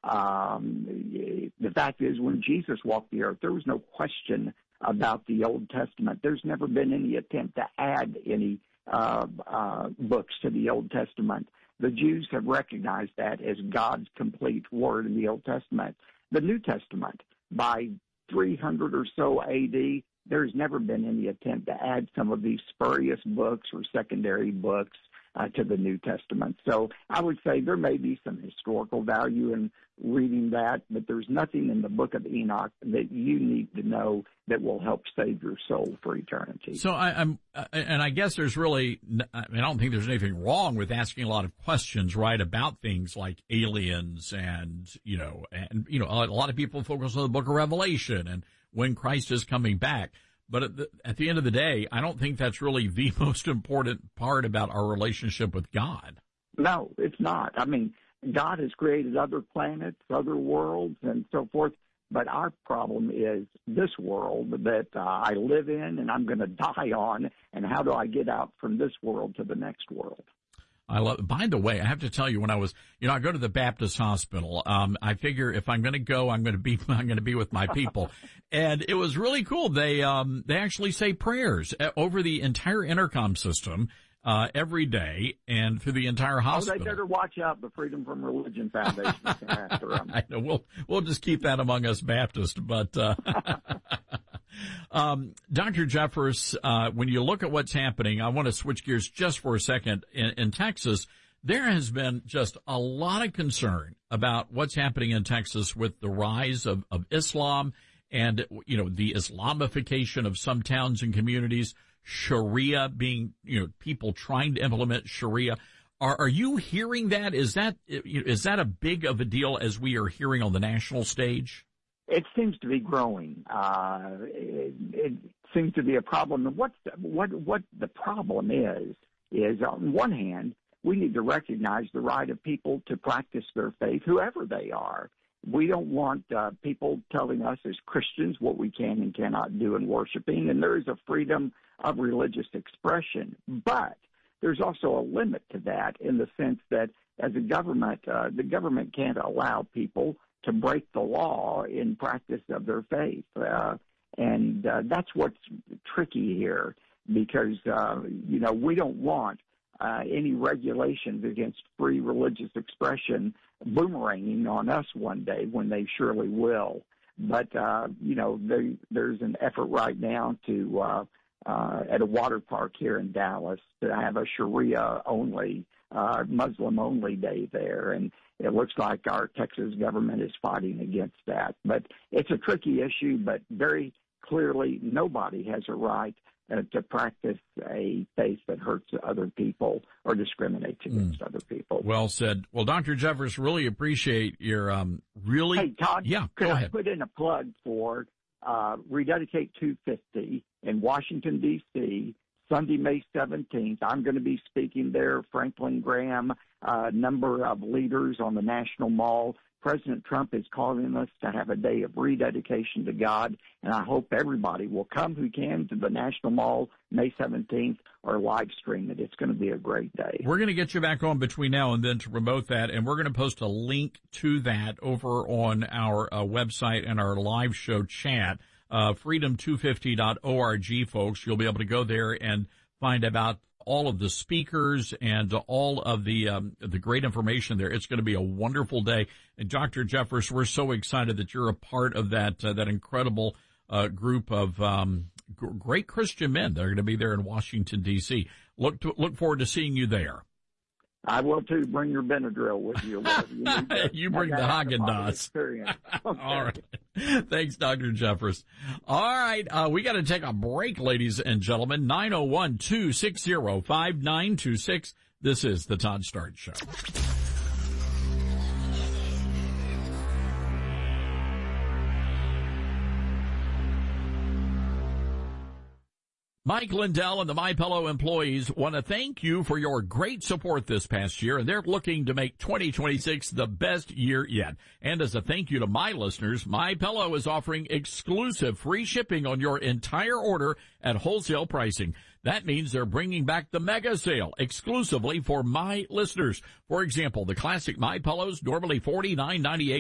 The fact is, when Jesus walked the earth, there was no question about the Old Testament. There's never been any attempt to add any books to the Old Testament. The Jews have recognized that as God's complete word in the Old Testament. The New Testament, by 300 or so A.D., there's never been any attempt to add some of these spurious books or secondary books to the New Testament. So I would say there may be some historical value in reading that, but there's nothing in the book of Enoch that you need to know that will help save your soul for eternity. So and I guess there's really, I don't think there's anything wrong with asking a lot of questions, right, about things like aliens and a lot of people focus on the book of Revelation and when Christ is coming back. But at the end of the day, I don't think that's really the most important part about our relationship with God. No, it's not. I mean, God has created other planets, other worlds, and so forth. But our problem is this world that I live in and I'm going to die on, and how do I get out from this world to the next world? I love. By the way, I have to tell you, when I was, I go to the Baptist hospital. I figure if I'm going to go, I'm going to be with my people, and it was really cool. They actually say prayers over the entire intercom system every day and through the entire hospital. They better watch out. The Freedom from Religion Foundation is after them. I know. We'll just keep that among us Baptists, but. Dr. Jeffress, when you look at what's happening, I want to switch gears just for a second. In Texas, there has been just a lot of concern about what's happening in Texas with the rise of Islam and, the Islamification of some towns and communities, Sharia being, people trying to implement Sharia. Are you hearing that? Is that a big of a deal as we are hearing on the national stage? It seems to be growing. It seems to be a problem. And what the problem is on one hand, we need to recognize the right of people to practice their faith, whoever they are. We don't want people telling us as Christians what we can and cannot do in worshiping, and there is a freedom of religious expression. But there's also a limit to that in the sense that as a government, the government can't allow people to break the law in practice of their faith. And that's what's tricky here because, we don't want any regulations against free religious expression boomeranging on us one day when they surely will. But, there's an effort right now to, at a water park here in Dallas, to have a Sharia-only, Muslim-only day there. And it looks like our Texas government is fighting against that. But it's a tricky issue, but very clearly nobody has a right to practice a faith that hurts other people or discriminates against other people. Well said. Well, Dr. Jeffress, really appreciate your really. Hey, Todd, go ahead. I put in a plug for Rededicate 250 in Washington, D.C., Sunday, May 17th. I'm going to be speaking there. Franklin Graham, a number of leaders on the National Mall. President Trump is calling us to have a day of rededication to God, and I hope everybody will come who can to the National Mall May 17th or live stream it. It's going to be a great day. We're going to get you back on between now and then to promote that, and we're going to post a link to that over on our website and our live show chat. freedom250.org, folks. You'll be able to go there and find about all of the speakers and all of the great information there. It's going to be a wonderful day. And Dr. Jeffress, we're so excited that you're a part of that incredible group of great Christian men that are going to be there in Washington, D.C. Look forward to seeing you there. I will, too. Bring your Benadryl with you. You, need you bring the Haagen-Dazs. Okay. All right. Thanks, Dr. Jeffress. All right. We got to take a break, ladies and gentlemen. 901-260-5926. This is the Todd Stark Show. Mike Lindell and the MyPillow employees want to thank you for your great support this past year, and they're looking to make 2026 the best year yet. And as a thank you to my listeners, MyPillow is offering exclusive free shipping on your entire order at wholesale pricing. That means they're bringing back the mega sale exclusively for my listeners. For example, the classic MyPillows, normally $49.98.